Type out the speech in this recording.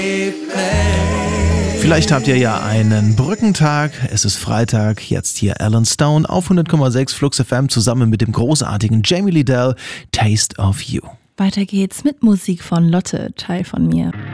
Vielleicht habt ihr ja einen Brückentag. Es ist Freitag. Jetzt hier Alan Stone auf 100,6 Flux FM zusammen mit dem großartigen Jamie Liddell. Taste of You. Weiter geht's mit Musik von Lotte, Teil von mir.